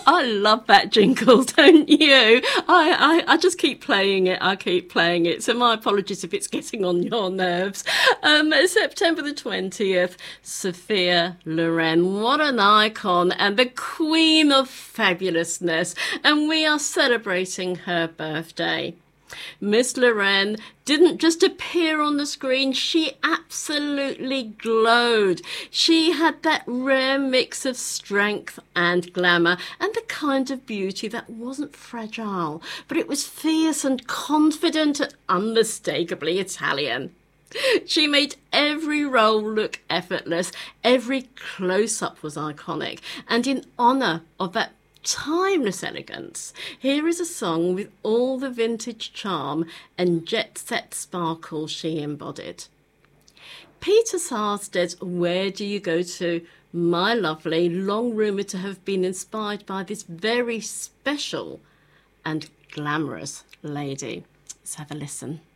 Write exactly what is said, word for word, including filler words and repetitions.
I love that jingle, don't you? I, I, I just keep playing it. I keep playing it. So my apologies if it's getting on your nerves. Um, September the twentieth, Sophia Loren. What an icon and the queen of fabulousness. And we are celebrating her birthday. Miss Loren didn't just appear on the screen, she absolutely glowed. She had that rare mix of strength and glamour and the kind of beauty that wasn't fragile, but it was fierce and confident and unmistakably Italian. She made every role look effortless, every close-up was iconic, and in honour of that timeless elegance, here is a song with all the vintage charm and jet-set sparkle she embodied. Peter Sarstedt's Where Do You Go To, My Lovely, long rumoured to have been inspired by this very special and glamorous lady. Let's have a listen.